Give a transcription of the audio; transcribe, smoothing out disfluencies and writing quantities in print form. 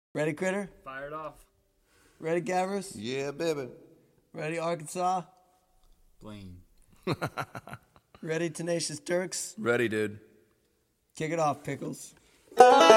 Ready, Critter? Fired off. Ready, Gavers? Yeah, baby. Ready, Arkansas? Blaine. Ready, Tenacious Turks? Ready, dude. Kick it off, Pickles.